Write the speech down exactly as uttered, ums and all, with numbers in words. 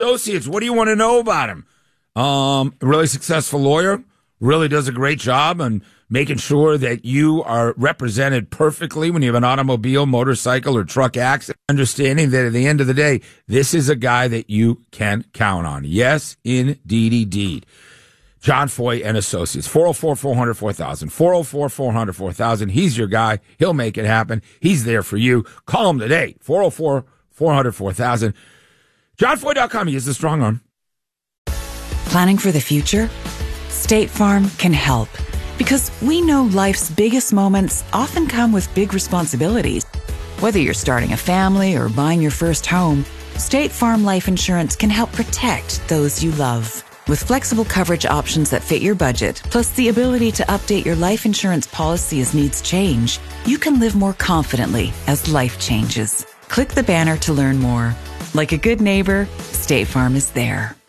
Associates, what do you want to know about him? Um, a really successful lawyer, really does a great job on making sure that you are represented perfectly when you have an automobile, motorcycle, or truck accident. Understanding that at the end of the day, this is a guy that you can count on. Yes, indeed, indeed. John Foy and Associates, four oh four, four hundred, four thousand, four oh four, four hundred, four thousand. He's your guy. He'll make it happen. He's there for you. Call him today, four oh four, four hundred, four thousand. john foy dot com. He is the strong arm. Planning for the future? State Farm can help. Because we know life's biggest moments often come with big responsibilities. Whether you're starting a family or buying your first home, State Farm Life Insurance can help protect those you love. With flexible coverage options that fit your budget, plus the ability to update your life insurance policy as needs change, you can live more confidently as life changes. Click the banner to learn more. Like a good neighbor, State Farm is there.